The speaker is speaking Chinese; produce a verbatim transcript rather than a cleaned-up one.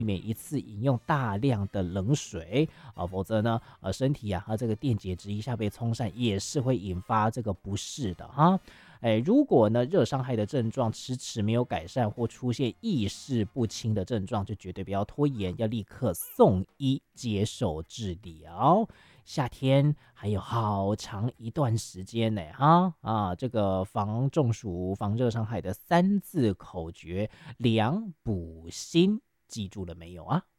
避免一次饮用大量的冷水啊，否则呢，呃，身体啊，它这个电解质一下被冲散，也是会引发这个不适的哈。哎，如果呢热伤害的症状迟迟没有改善，或出现意识不清的症状，就绝对不要拖延，要立刻送医接受治疗。夏天还有好长一段时间呢，哈啊，这个防中暑、防热伤害的三字口诀：凉补心，记住了没有啊？